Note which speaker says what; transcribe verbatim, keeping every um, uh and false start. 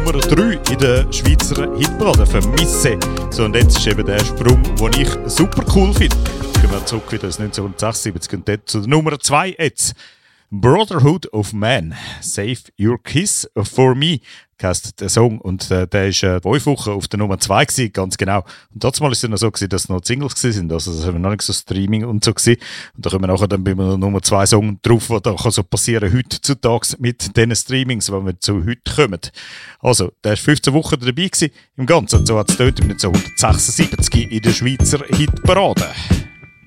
Speaker 1: Nummer drei in der Schweizer Hitparade, «Vermisse». So, und jetzt ist eben der Sprung, den ich super cool finde. Gehen wir zurück wieder ins neunzehnhundertsechsundsiebzig und dort zu der Nummer zwei jetzt. «Brotherhood of Man», «Save Your Kiss for Me» heisst der Song, und äh, der war äh, fünf Wochen auf der Nummer zwei gewesen, ganz genau. Und trotzdem war es dann noch so gewesen, dass es noch Singles waren, also das war noch nicht so Streaming und so gewesen. Und da kommen wir nachher dann bei der Nummer zwei Song drauf, was da kann so passieren heutzutage mit diesen Streamings, wenn wir zu heute kommen. Also, der war fünfzehn Wochen dabei gewesen, im Ganzen, und so hat es dort im neunzehnhundertsechsundsiebzig in der Schweizer Hitparade.